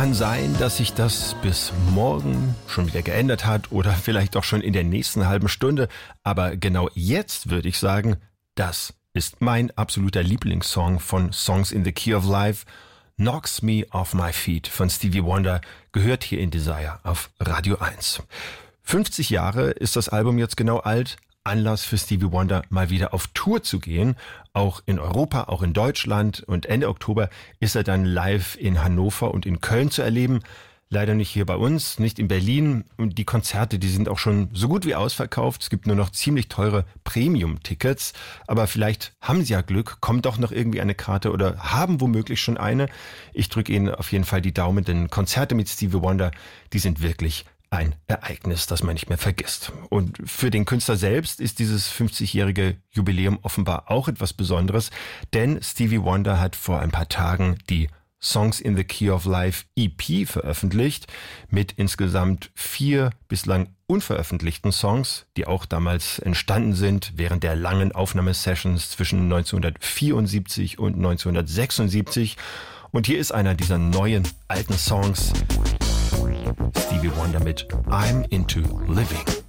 Kann sein, dass sich das bis morgen schon wieder geändert hat oder vielleicht auch schon in der nächsten halben Stunde. Aber genau jetzt würde ich sagen, das ist mein absoluter Lieblingssong von Songs in the Key of Life. Knocks Me Off My Feet von Stevie Wonder gehört hier in Desire auf Radio 1. 50 Jahre ist das Album jetzt genau alt. Anlass für Stevie Wonder, mal wieder auf Tour zu gehen. Auch in Europa, auch in Deutschland. Und Ende Oktober ist er dann live in Hannover und in Köln zu erleben. Leider nicht hier bei uns, nicht in Berlin. Und die Konzerte, die sind auch schon so gut wie ausverkauft. Es gibt nur noch ziemlich teure Premium-Tickets. Aber vielleicht haben Sie ja Glück, kommt doch noch irgendwie eine Karte oder haben womöglich schon eine. Ich drücke Ihnen auf jeden Fall die Daumen, denn Konzerte mit Stevie Wonder, die sind wirklich ein Ereignis, das man nicht mehr vergisst. Und für den Künstler selbst ist dieses 50-jährige Jubiläum offenbar auch etwas Besonderes, denn Stevie Wonder hat vor ein paar Tagen die Songs in the Key of Life EP veröffentlicht, mit insgesamt 4 bislang unveröffentlichten Songs, die auch damals entstanden sind während der langen Aufnahmesessions zwischen 1974 und 1976. Und hier ist einer dieser neuen, alten Songs. Stevie Wonder mit I'm Into Living.